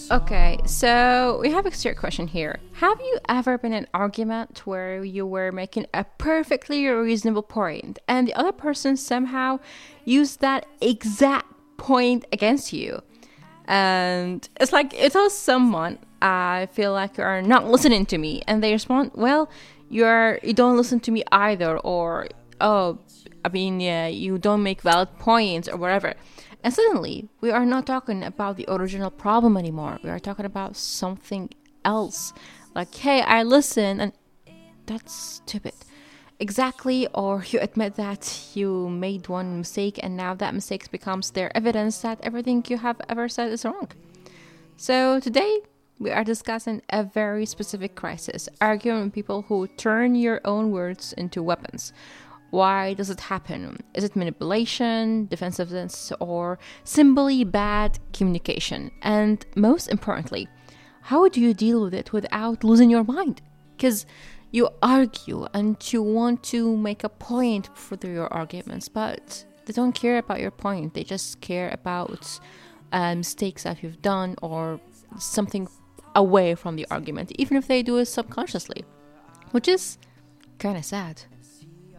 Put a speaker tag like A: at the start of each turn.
A: Okay, so we have a serious question here. Have you ever been in an argument where you were making a perfectly reasonable point and the other person somehow used that exact point against you? And it's like you tell someone, I feel like you're not listening to me, and they respond, well, you don't listen to me either, or oh, I mean, yeah, you don't make valid points or whatever. And suddenly, we are not talking about the original problem anymore. We are talking about something else. Like, hey, I listen, and that's stupid. Exactly, or you admit that you made one mistake, and now that mistake becomes their evidence that everything you have ever said is wrong. So today, we are discussing a very specific crisis, arguing with people who turn your own words into weapons. Why does it happen? Is it manipulation, defensiveness, or simply bad communication? And most importantly, how do you deal with it without losing your mind? Because you argue and you want to make a point for your arguments, but they don't care about your point. They just care about mistakes that you've done or something away from the argument, even if they do it subconsciously, which is kind of sad.